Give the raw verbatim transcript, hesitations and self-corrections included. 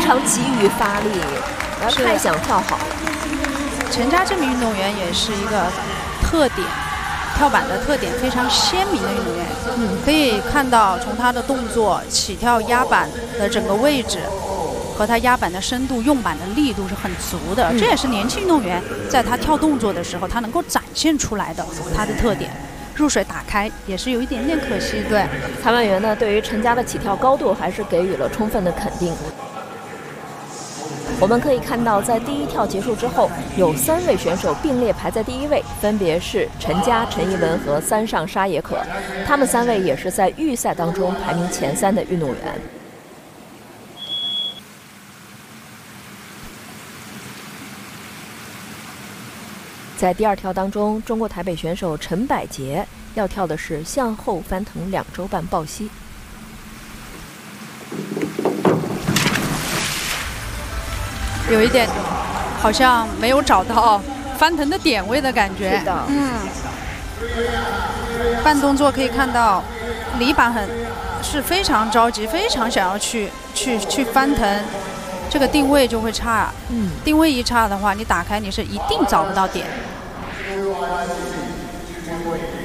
常急于发力，太想跳好了。 陈佳这名运动员也是一个特点，跳板的特点非常鲜明的运动员。嗯，可以看到从他的动作、起跳、压板的整个位置。和他压板的深度、用板的力度是很足的，嗯、这也是年轻运动员在他跳动作的时候，他能够展现出来的他的特点。入水打开也是有一点点可惜。对， 裁判员呢对于陈佳的起跳高度还是给予了充分的肯定。我们可以看到，在第一跳结束之后，有三位选手并列排在第一位，分别是陈佳、陈怡文和三上沙野可，他们三位也是在预赛当中排名前三的运动员。在第二跳当中，中国台北选手陈百洁要跳的是向后翻腾两周半抱膝。 有一点好像没有找到翻腾的点位的感觉。 是的， 嗯。半动作可以看到，李板很是非常着急，非常想要去去去翻腾，这个定位就会差。嗯，定位一差的话，你打开你是一定找不到点。